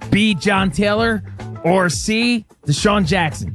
B, John Taylor, or C, Deshaun Jackson?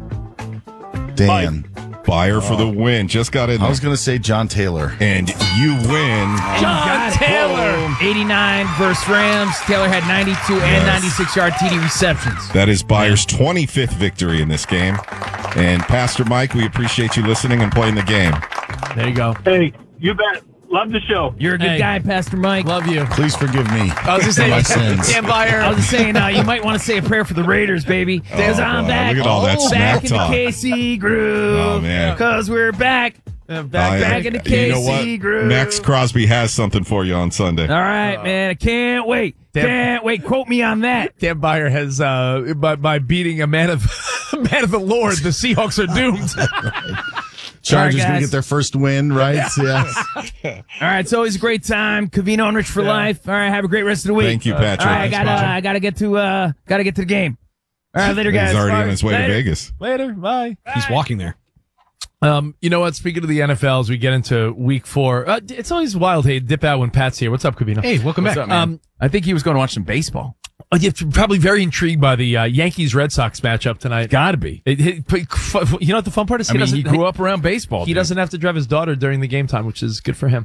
Dan. Buyer for the win. Just got in there. I was going to say John Taylor. And you win. John Taylor. 89 versus Rams. Taylor had 92 and 96-yard TD receptions. That is Bayer's 25th victory in this game. And Pastor Mike, we appreciate you listening and playing the game. There you go. Hey, you bet. Love the show. You're a good guy, Pastor Mike. Love you. Please forgive me. I was just saying, my sins. Dan Byer. I was just saying, you might want to say a prayer for the Raiders, baby. Because I'm boy, back. look at all that back smack in talk. the KC groove. Oh, man. Because we're back. Back in the KC You know what? groove. Max Crosby has something for you on Sunday. All right, man. I can't wait. Can't wait. Quote me on that. Dan Byer has, by beating a man of the Lord, the Seahawks are doomed. Chargers All right, going to get their first win, right? Yes. All right, it's always a great time. Covino and Rich for life. All right, have a great rest of the week. Thank you, Patrick. All right, I gotta get to the game. All right, later, guys. He's already Bye. on his way to Vegas. Later. Bye. He's walking there. You know what? Speaking of the NFL, as we get into week 4, it's always wild. Hey, dip out when Pat's here. What's up, Covino? Hey, welcome back. I think he was going to watch some baseball. You're probably very intrigued by the Yankees-Red Sox matchup tonight. Got to be. You know what the fun part is? He grew up around baseball. He doesn't have to drive his daughter during the game time, which is good for him.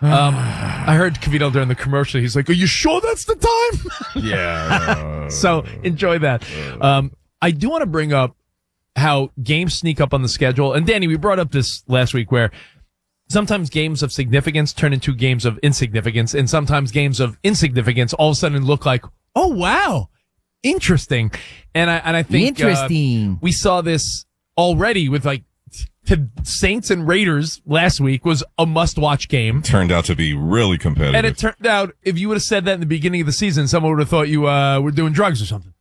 I heard Covino during the commercial. He's like, "Are you sure that's the time?" Yeah. So enjoy that. I do want to bring up how games sneak up on the schedule. And Danny, we brought up this last week where sometimes games of significance turn into games of insignificance, and sometimes games of insignificance all of a sudden look like, oh wow, interesting. And I think Interesting. we saw this already with like the Saints and Raiders last week was a must-watch game. Turned out to be really competitive. And it turned out, if you would have said that in the beginning of the season, someone would have thought you were doing drugs or something.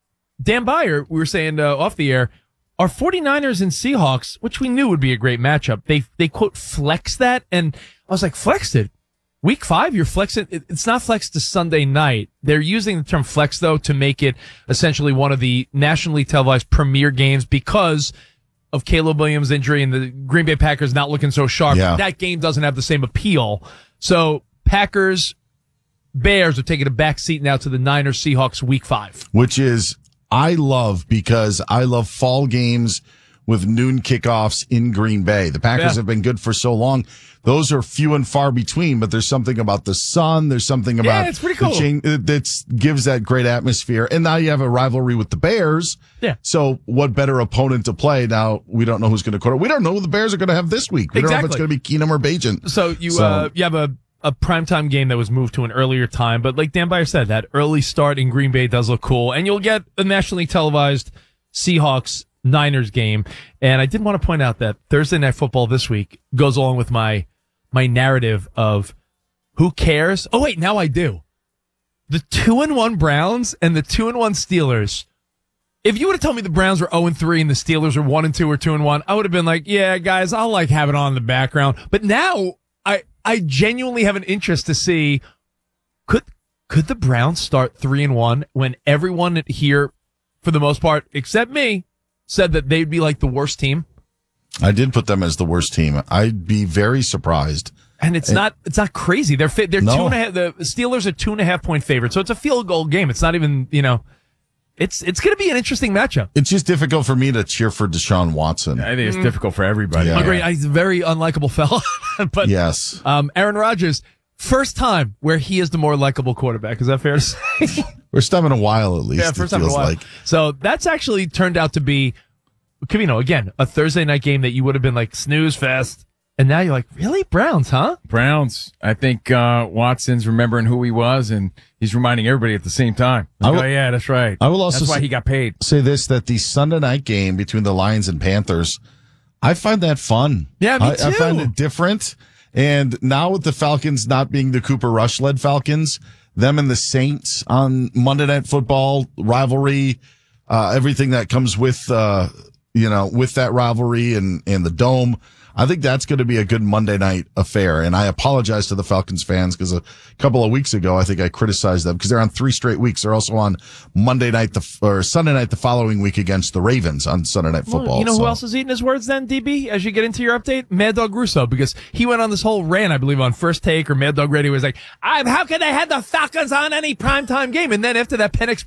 Dan Byer, we were saying off the air, our 49ers and Seahawks, which we knew would be a great matchup, they quote flex that, and I was like, flexed it? Week 5, you're flexing. It's not flexed to Sunday night. They're using the term flex, though, to make it essentially one of the nationally televised premier games because of Caleb Williams' injury and the Green Bay Packers not looking so sharp. Yeah. That game doesn't have the same appeal. So Packers, Bears are taking a back seat now to the Niners Seahawks Week 5. Which is, I love, because I love fall games with noon kickoffs in Green Bay. The Packers have been good for so long. Those are few and far between, but there's something about the sun. There's something about it's pretty cool. that gives that great atmosphere. And now you have a rivalry with the Bears. Yeah. So what better opponent to play? Now we don't know who's going to quarter. We don't know who the Bears are going to have this week. We don't know if it's going to be Keenum or Bajan. So you have a primetime game that was moved to an earlier time, but like Dan Byer said, that early start in Green Bay does look cool, and you'll get a nationally televised Seahawks Niners game. And I did want to point out that Thursday Night Football this week goes along with my narrative of who cares. Oh wait, now I do. The 2-1 Browns and the 2-1 Steelers. If you would have told me the Browns were 0-3 and the Steelers were 1-2 or 2-1, I would have been like, yeah, guys, I'll like have it on in the background. But now I genuinely have an interest to see could the Browns start 3-1 when everyone here, for the most part, except me, said that they'd be like the worst team? I did put them as the worst team. I'd be very surprised. And it's not crazy. They're No. 2.5. The Steelers are 2.5 point favorites, so it's a field goal game. It's not even, it's going to be an interesting matchup. It's just difficult for me to cheer for Deshaun Watson. I think it's difficult for everybody. Yeah. Agreed. He's a very unlikable fella. But Yes. Aaron Rodgers, first time where he is the more likable quarterback. Is that fair to say? First time in a while, at least. Yeah, first it time in a feels while. like. So that's actually turned out to be, again, a Thursday night game that you would have been like snooze fest. And now you're like, really? Browns, huh? Browns. I think Watson's remembering who he was, and he's reminding everybody at the same time. I will- Oh, yeah, that's right. I will also That's why say- he got paid. Say this, that the Sunday night game between the Lions and Panthers, I find that fun. Yeah, me I find too. it different. And now with the Falcons not being the Cooper Rush-led Falcons, them and the Saints on Monday Night Football rivalry, everything that comes with, with that rivalry and the Dome, I think that's going to be a good Monday night affair. And I apologize to the Falcons fans because a couple of weeks ago, I think I criticized them because they're on 3 straight weeks. They're also on Monday night or Sunday night the following week against the Ravens on Sunday Night Football. Well, you know who else is eating his words then, DB, as you get into your update? Mad Dog Russo, because he went on this whole rant, I believe, on First Take or Mad Dog Radio. He was like, how could they have the Falcons on any primetime game? And then after that Penix